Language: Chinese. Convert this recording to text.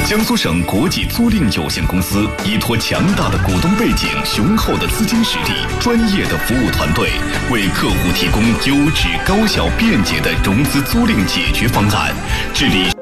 江苏省国际租赁有限公司依托强大的股东背景、雄厚的资金实力、专业的服务团队，为客户提供优质、高效、便捷的融资租赁解决方案，致力